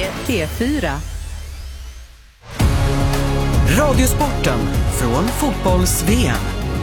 är T4. Radiosporten från fotbolls-VM.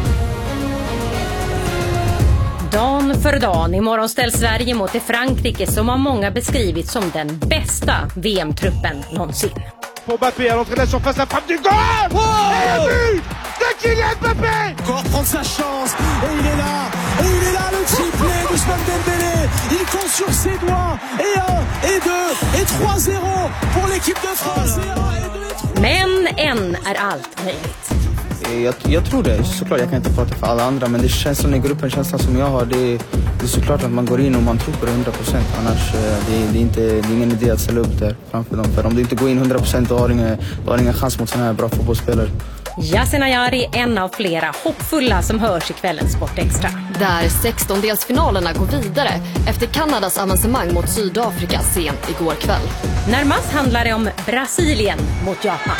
Dan för dan. Imorgon ställs Sverige mot det Frankrike som av många beskrivits som den bästa VM-truppen någonsin. Mbappé à l'entrée de la surface, la frappe du goal! Oh! Et le but de Kylian Mbappé! Encore prendre sa chance et il est là, le triplé d'Ousmane Dembélé. Il compte sur ses doigts et 1 et 2 et 3-0 pour l'équipe de France. Men än är allt möjligt. Jag tror det, såklart jag kan inte prata för alla andra, men det känns som i gruppen, känslan som jag har, det är såklart att man går in och man tror på det 100%, annars det är ingen idé att ställa upp där framför dem, för om du inte går in 100% då har du ingen chans mot sådana här bra fotbollsspelare. Yasin Ayari, en av flera hoppfulla som hörs i kvällens Sportextra. Där 16-delsfinalerna går vidare efter Kanadas avancemang mot Sydafrika sent igår kväll. Närmast handlar det om Brasilien mot Japan.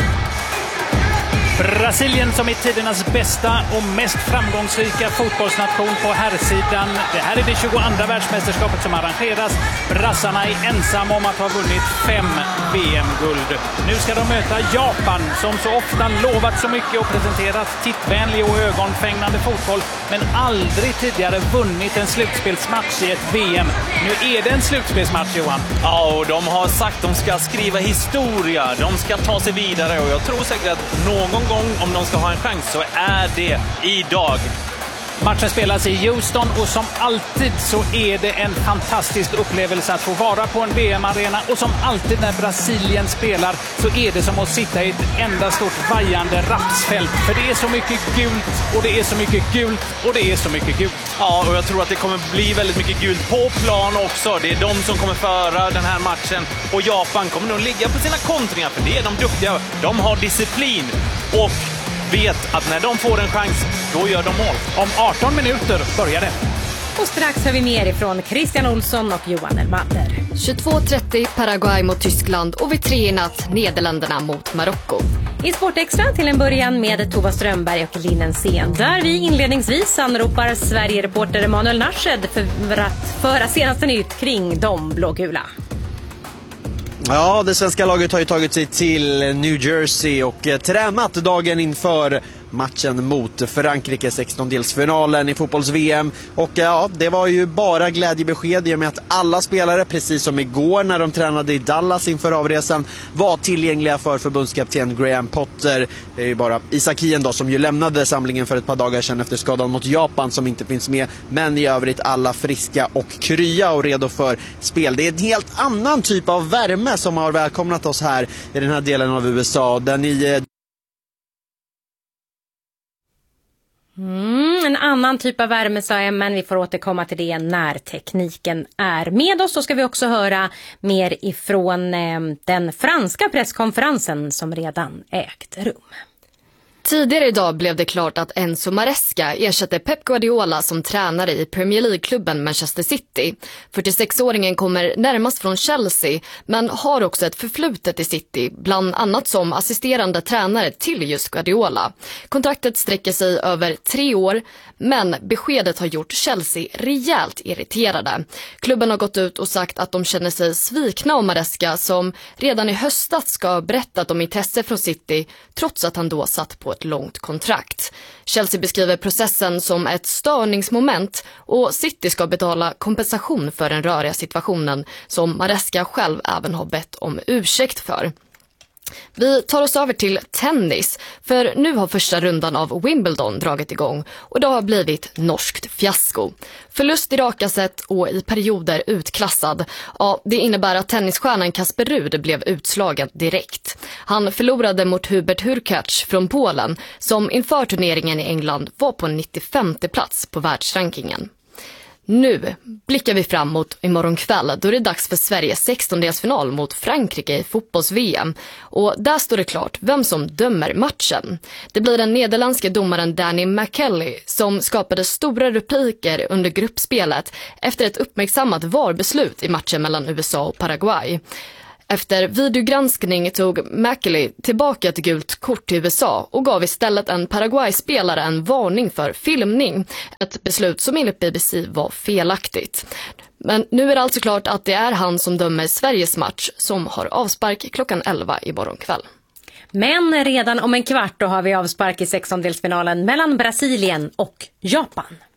Brasilien som är tidernas bästa och mest framgångsrika fotbollsnation på herrsidan. Det här är det 22:a världsmästerskapet som arrangeras. Brassarna är ensamma om att ha vunnit 5 VM-guld. Nu ska de möta Japan som så ofta lovat så mycket och presenterat tittvänlig och ögonfängande fotboll, men aldrig tidigare vunnit en slutspelsmatch i ett VM. Nu är det en slutspelsmatch, Johan. Ja, och de har sagt att de ska skriva historia. De ska ta sig vidare och jag tror säkert att någon gång om de ska ha en chans så är det idag. Matchen spelas i Houston och som alltid så är det en fantastisk upplevelse att få vara på en VM-arena, och som alltid när Brasilien spelar så är det som att sitta i ett enda stort vajande rapsfält, för det är så mycket gult och det är så mycket gult och det är så mycket gult. Ja, och jag tror att det kommer bli väldigt mycket gult på plan också. Det är de som kommer föra den här matchen och Japan kommer nog ligga på sina kontringar, för det är de duktiga. De har disciplin och vet att när de får en chans, då gör de mål. Om 18 minuter börjar det. Och strax har vi mer ifrån Christian Olsson och Johan Elmander. 22:30 Paraguay mot Tyskland och vid 3 i natt Nederländerna mot Marocko. I Sportextra till en början med Tova Strömberg och Linen Sen, där vi inledningsvis anropar Sverige-reporter Emanuel Narshed för att föra senaste nytt kring de blågula. Ja, det svenska laget har ju tagit sig till New Jersey och tränat dagen inför matchen mot Frankrike, 16-delsfinalen i fotbolls-VM. Och ja, det var ju bara glädjebesked i och med att alla spelare, precis som igår när de tränade i Dallas inför avresan, var tillgängliga för förbundskapten Graham Potter. Det är ju bara Isak Hien då som ju lämnade samlingen för ett par dagar sedan efter skadan mot Japan som inte finns med. Men i övrigt alla friska och krya och redo för spel. Det är en helt annan typ av värme som har välkomnat oss här i den här delen av USA. Där ni... En annan typ av värme, sa jag, men vi får återkomma till det när tekniken är med oss. Så ska vi också höra mer ifrån den franska presskonferensen som redan ägt rum. Tidigare idag blev det klart att Enzo Maresca ersätter Pep Guardiola som tränare i Premier League-klubben Manchester City. 46-åringen kommer närmast från Chelsea men har också ett förflutet i City, bland annat som assisterande tränare till just Guardiola. Kontraktet sträcker sig över 3 år, men beskedet har gjort Chelsea rejält irriterade. Klubben har gått ut och sagt att de känner sig svikna av Maresca som redan i höstas ska ha berättat om intresse från City trots att han då satt på ett långt kontrakt. Chelsea beskriver processen som ett störningsmoment och City ska betala kompensation för den röriga situationen som Maresca själv även har bett om ursäkt för. Vi tar oss över till tennis, för nu har första rundan av Wimbledon dragit igång och det har blivit norskt fiasko. Förlust i raka set och i perioder utklassad. Ja, det innebär att tennisstjärnan Kasper Ruud blev utslagen direkt. Han förlorade mot Hubert Hurkacz från Polen som inför turneringen i England var på en 95:e plats på världsrankingen. Nu blickar vi fram mot imorgon kväll då det är dags för Sveriges 16-delsfinal mot Frankrike i fotbolls-VM. Och där står det klart vem som dömer matchen. Det blir den nederländske domaren Danny McKelly som skapade stora rubriker under gruppspelet efter ett uppmärksammat VAR-beslut i matchen mellan USA och Paraguay. Efter videogranskning tog McKelly tillbaka ett gult kort till USA och gav istället en Paraguay-spelare en varning för filmning. Ett beslut som enligt BBC var felaktigt. Men nu är det alltså klart att det är han som dömer Sveriges match som har avspark klockan 11 i morgon kväll. Men redan om en kvart då har vi avspark i 16-delsfinalen mellan Brasilien och Japan.